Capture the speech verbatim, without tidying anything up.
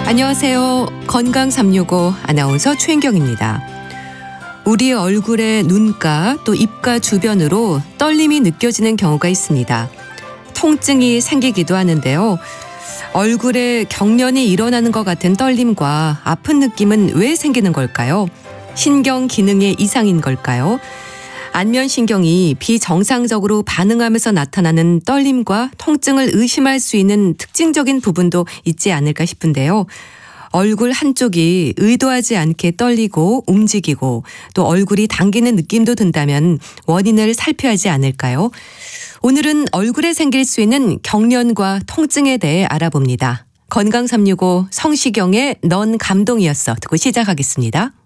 안녕하세요. 건강 삼육오 아나운서 최인경입니다. 우리 얼굴의 눈가 또 입가 주변으로 떨림이 느껴지는 경우가 있습니다. 통증이 생기기도 하는데요. 얼굴에 경련이 일어나는 것 같은 떨림과 아픈 느낌은 왜 생기는 걸까요? 신경 기능의 이상인 걸까요? 안면신경이 비정상적으로 반응하면서 나타나는 떨림과 통증을 의심할 수 있는 특징적인 부분도 있지 않을까 싶은데요. 얼굴 한쪽이 의도하지 않게 떨리고 움직이고 또 얼굴이 당기는 느낌도 든다면 원인을 살펴야 하지 않을까요? 오늘은 얼굴에 생길 수 있는 경련과 통증에 대해 알아봅니다. 건강 삼육오 성시경의 넌 감동이었어 듣고 시작하겠습니다.